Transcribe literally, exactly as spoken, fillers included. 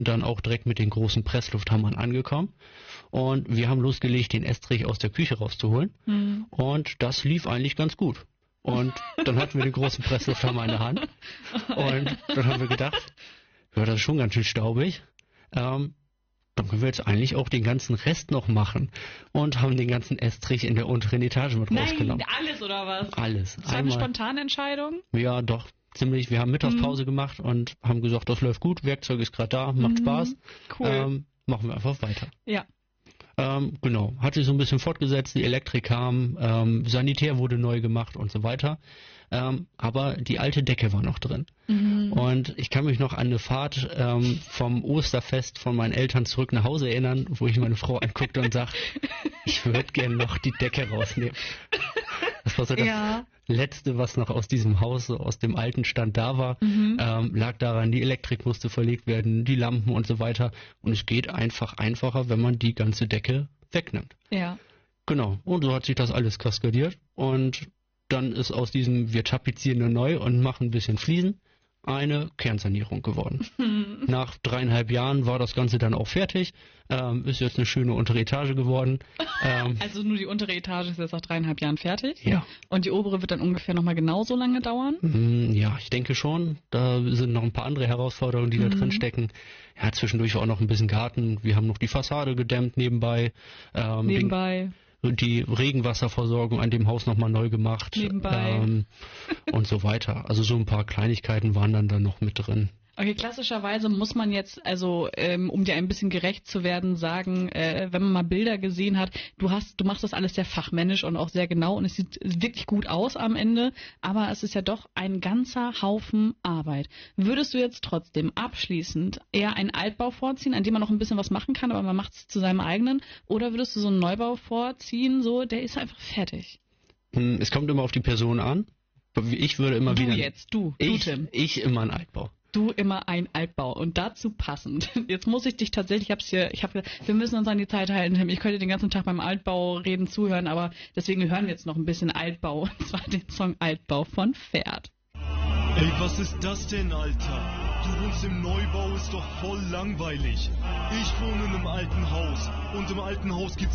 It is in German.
dann auch direkt mit den großen Presslufthammern angekommen. Und wir haben losgelegt, den Estrich aus der Küche rauszuholen. Mhm. Und das lief eigentlich ganz gut. Und dann hatten wir den großen Presslufthammer in der Hand. Und dann haben wir gedacht, ja, das ist schon ganz schön staubig. Ähm, dann können wir jetzt eigentlich auch den ganzen Rest noch machen. Und haben den ganzen Estrich in der unteren Etage mit Nein, rausgenommen. Nein, alles oder was? Alles. Das war eine spontane Entscheidung? Ja, doch. Ziemlich. Wir haben Mittagspause mhm. gemacht und haben gesagt, das läuft gut, Werkzeug ist gerade da, macht mhm. Spaß. Cool. Ähm, machen wir einfach weiter. Ja. Ähm, genau, hat sich so ein bisschen fortgesetzt, die Elektrik kam, ähm, Sanitär wurde neu gemacht und so weiter. Ähm, aber die alte Decke war noch drin. Mhm. Und ich kann mich noch an eine Fahrt ähm, vom Osterfest von meinen Eltern zurück nach Hause erinnern, wo ich meine Frau anguckte und sagte, ich würde gerne noch die Decke rausnehmen. Das war so das ja. Letzte, was noch aus diesem Haus, so aus dem alten Stand da war, mhm. ähm, lag daran, die Elektrik musste verlegt werden, die Lampen und so weiter. Und es geht einfach einfacher, wenn man die ganze Decke wegnimmt. Ja. Genau. Und so hat sich das alles kaskadiert. Und dann ist aus diesem, wir tapezieren nur neu und machen ein bisschen Fliesen, eine Kernsanierung geworden. Mhm. Nach dreieinhalb Jahren war das Ganze dann auch fertig. Ähm, ist jetzt eine schöne untere Etage geworden. Ähm, also nur die untere Etage ist jetzt nach dreieinhalb Jahren fertig? Ja. Und die obere wird dann ungefähr nochmal genauso lange dauern? Mm, ja, ich denke schon. Da sind noch ein paar andere Herausforderungen, die mhm. da drin stecken. Ja, zwischendurch war auch noch ein bisschen Garten. Wir haben noch die Fassade gedämmt nebenbei. Ähm, nebenbei. Den, die Regenwasserversorgung an dem Haus nochmal neu gemacht. Nebenbei. Ähm, und so weiter. Also so ein paar Kleinigkeiten waren dann da noch mit drin. Okay, klassischerweise muss man jetzt, also ähm, um dir ein bisschen gerecht zu werden, sagen, äh, wenn man mal Bilder gesehen hat, du hast, du machst das alles sehr fachmännisch und auch sehr genau und es sieht wirklich gut aus am Ende, aber es ist ja doch ein ganzer Haufen Arbeit. Würdest du jetzt trotzdem abschließend eher einen Altbau vorziehen, an dem man noch ein bisschen was machen kann, aber man macht es zu seinem eigenen, oder würdest du so einen Neubau vorziehen, so, der ist einfach fertig? Es kommt immer auf die Person an. Ich würde immer du wieder... jetzt, du, ich, du Tim. Ich immer einen Altbau. Du immer ein Altbau. Und dazu passend. Jetzt muss ich dich tatsächlich, ich hab's hier, ich hab, wir müssen uns an die Zeit halten, Tim. Ich könnte den ganzen Tag beim Altbau reden zuhören, aber deswegen hören wir jetzt noch ein bisschen Altbau. Und zwar den Song Altbau von Pferd. Ey, was ist das denn, Alter? Du wohnst im Neubau, ist doch voll langweilig. Ich wohne in einem alten Haus. Und im alten Haus gibt's